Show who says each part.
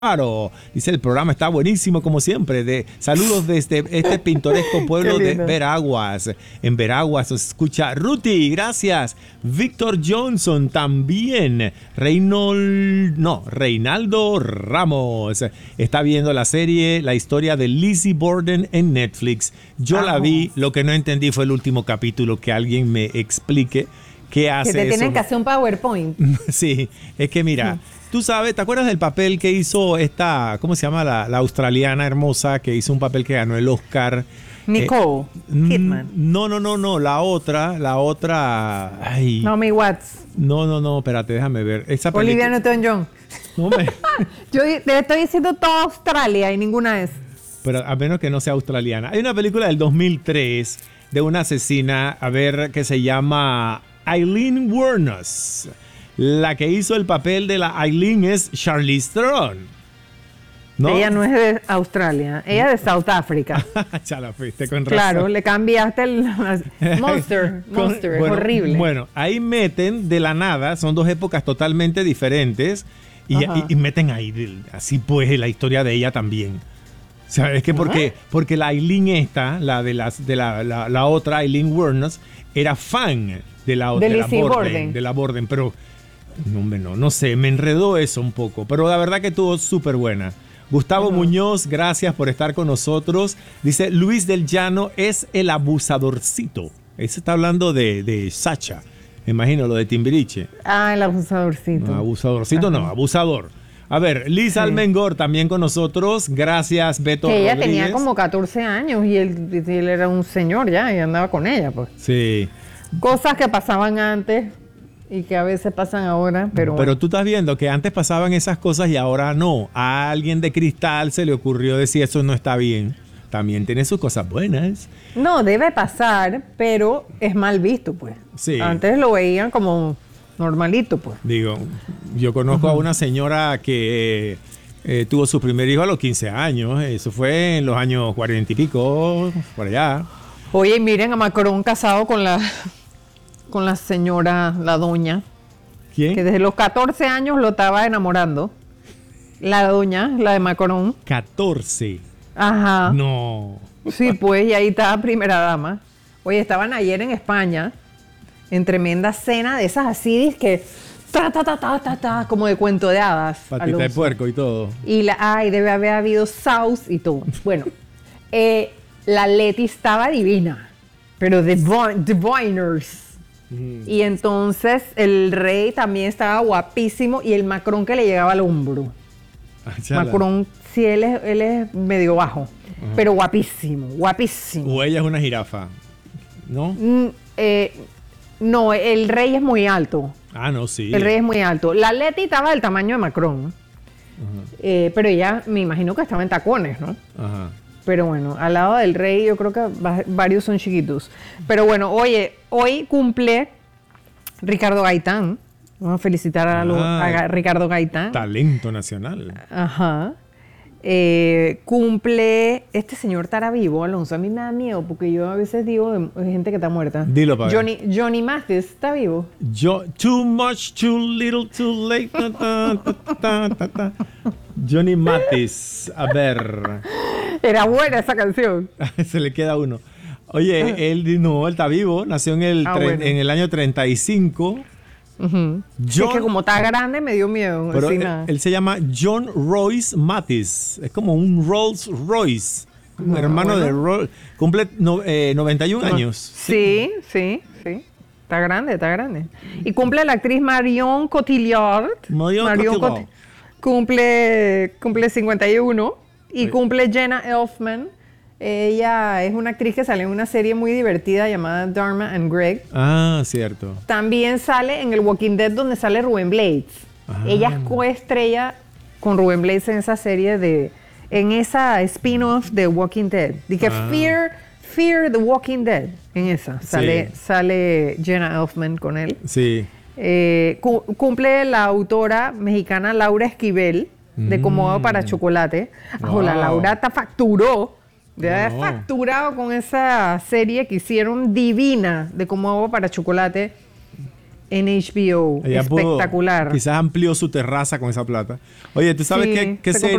Speaker 1: Claro, dice el programa está buenísimo como siempre. Saludos desde este pintoresco pueblo de Veraguas. En Veraguas se escucha Ruti, gracias. Víctor Johnson también. Reinaldo Ramos está viendo la serie, la historia de Lizzie Borden en Netflix. Yo la vi, lo que no entendí fue el último capítulo, que alguien me explique qué hace.
Speaker 2: Que te tienen
Speaker 1: eso.
Speaker 2: que hacer un PowerPoint.
Speaker 1: Sí, es que mira. Tú sabes, ¿te acuerdas del papel que hizo esta, ¿cómo se llama? La australiana hermosa que hizo un papel que ganó el Oscar.
Speaker 2: Nicole Kidman.
Speaker 1: No, la otra. Ay.
Speaker 2: Naomi Watts.
Speaker 1: No, espérate, déjame ver. Esa
Speaker 2: Olivia Newton-John.
Speaker 1: No
Speaker 2: Yo te estoy diciendo toda Australia y ninguna es.
Speaker 1: Pero a menos que no sea australiana. Hay una película del 2003 de una asesina, que se llama Aileen Wuornos. La que hizo el papel de la Aileen es Charlize Theron, ¿no?
Speaker 2: Ella no es de Australia, ella es de South Africa.
Speaker 1: Ya la fuiste con razón.
Speaker 2: Claro, le cambiaste el Monster, es horrible.
Speaker 1: Bueno, ahí meten de la nada, son dos épocas totalmente diferentes y meten ahí así pues la historia de ella también. O sea, es que porque la Aileen esta, la de la otra Aileen Wuornos, era fan de la Borden, pero no sé, me enredó eso un poco, pero la verdad que estuvo súper buena. Gustavo Muñoz, gracias por estar con nosotros. Dice, Luis del Llano es el abusadorcito. Ese está hablando de Sacha, me imagino, lo de Timbiriche.
Speaker 2: Ah, el abusadorcito.
Speaker 1: No, abusadorcito no, abusador. A ver, Liz Almengor también con nosotros. Gracias, Beto
Speaker 2: que ella
Speaker 1: Rodríguez.
Speaker 2: tenía como 14 años y él era un señor ya y andaba con ella, pues.
Speaker 1: Sí.
Speaker 2: Cosas que pasaban antes y que a veces pasan ahora, pero
Speaker 1: tú estás viendo que antes pasaban esas cosas y ahora no. A alguien de cristal se le ocurrió decir eso no está bien. También tiene sus cosas buenas.
Speaker 2: No, debe pasar, pero es mal visto, pues.
Speaker 1: Sí.
Speaker 2: Antes lo veían como normalito, pues.
Speaker 1: Digo, yo conozco a una señora que tuvo su primer hijo a los 15 años. Eso fue en los años 40 y pico, por allá.
Speaker 2: Oye, miren a Macron casado con la señora, la doña.
Speaker 1: ¿Quién?
Speaker 2: Que desde los 14 años lo estaba enamorando. La doña, la de Macron.
Speaker 1: 14.
Speaker 2: Ajá.
Speaker 1: No.
Speaker 2: Sí, pues, y ahí estaba primera dama. Oye, estaban ayer en España, en tremenda cena de esas así, que como de cuento de hadas.
Speaker 1: Patita de puerco y todo.
Speaker 2: Y debe haber habido sauce y todo. Bueno, la Leti estaba divina, pero diviners. Y entonces el rey también estaba guapísimo y el Macron que le llegaba al hombro. Macron, sí, él es medio bajo, pero guapísimo.
Speaker 1: O ella es una jirafa, ¿no?
Speaker 2: No, el rey es muy alto.
Speaker 1: Ah, no, sí.
Speaker 2: El rey es muy alto. La Leti estaba del tamaño de Macron, pero ella me imagino que estaba en tacones, ¿no? Ajá. Pero bueno, al lado del rey yo creo que varios son chiquitos. Pero bueno, oye, hoy cumple Ricardo Gaitán. Vamos a felicitar a Ricardo Gaitán.
Speaker 1: Talento nacional.
Speaker 2: Ajá. Cumple este señor estará vivo, Alonso. A mí me da miedo porque yo a veces digo de gente que está muerta.
Speaker 1: Dilo para
Speaker 2: Johnny Mathis está vivo.
Speaker 1: Too much, too little, too late. Johnny Mathis, a ver.
Speaker 2: Era buena esa canción.
Speaker 1: Se le queda uno. Oye, él está vivo, nació en el año 35.
Speaker 2: Sí, es que como está grande me dio miedo.
Speaker 1: Pero él se llama John Royce Mathis. Es como un Rolls Royce. Un hermano de Rolls. Cumple 91 años.
Speaker 2: Sí. Está grande. Y cumple la actriz Marion Cotillard. Cumple 51. Y cumple Jenna Elfman. Ella es una actriz que sale en una serie muy divertida llamada Dharma and Greg.
Speaker 1: Ah, cierto.
Speaker 2: También sale en el Walking Dead donde sale Rubén Blades. Ella es coestrella con Rubén Blades en esa serie en esa spin-off de Walking Dead. Dije Fear the Walking Dead. En esa sale Jenna Elfman con él.
Speaker 1: Sí.
Speaker 2: Cumple la autora mexicana Laura Esquivel de Como para Chocolate.
Speaker 1: Wow.
Speaker 2: La Laura facturó. Debe haber facturado con esa serie que hicieron divina de Como Agua para Chocolate. en HBO.
Speaker 1: Ella
Speaker 2: espectacular.
Speaker 1: quizás amplió su terraza con esa plata. Oye, ¿tú sabes
Speaker 2: Sí,
Speaker 1: qué
Speaker 2: se
Speaker 1: serie?